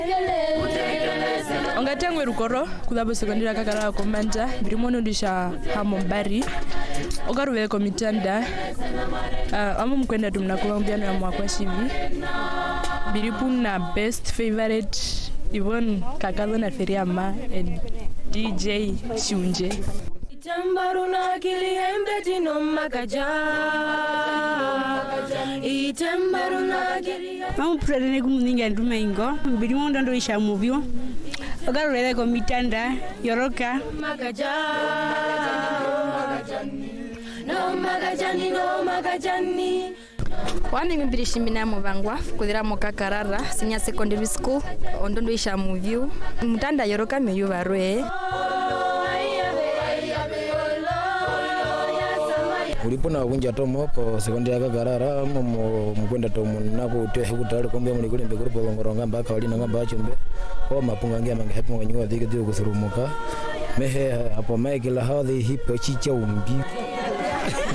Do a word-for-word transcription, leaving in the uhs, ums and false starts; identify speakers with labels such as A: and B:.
A: Ongatengwe rukoro kudabo sekondira kakara komanja birimono ndisha hamombari ogaruwe komitanda uh, amu mkwenda tumna kuambiano ya mwakwa shivi biripuna best favorite Yvonne Kakazo na Feriama and D J Shunje Itambaruna kiliembe tino makaja Itambaruna kiliembe
B: Mamu prerene kumuninga ndume ingo Birimondo ndo isha muvyo Ogaruwe komitanda Yoroka
A: Makaja No magajani no magajani
C: Wani mbirishimina mubangwa kudira mokakarara sinya secondary school ondondo isha muvyu mutanda Yoroka meyu barwe
D: ulipona kunja tomo po sekondia kakarara mu mkwenda tomu nako tehe kutale kombe muri kulembe kuri polongoronga mbaka wali nanga bachumbe o mapunga ngia mange hapo wanywa dhike dio kusurumuka mehe hapo maikila hadhi hipo chicha umbi